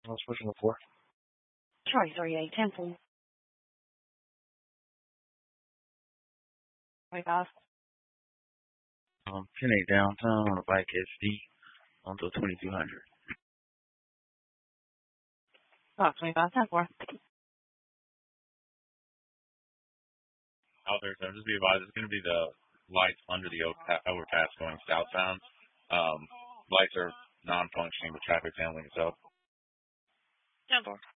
What's pushing the 4? Charlie 38, Temple. 25. 10-8 downtown on a bike SD onto 2200. 25, 10-4. Out there, so just be advised, it's going to be the lights under the overpass going southbound. Lights are non-functioning, the traffic's handling itself. 10-4.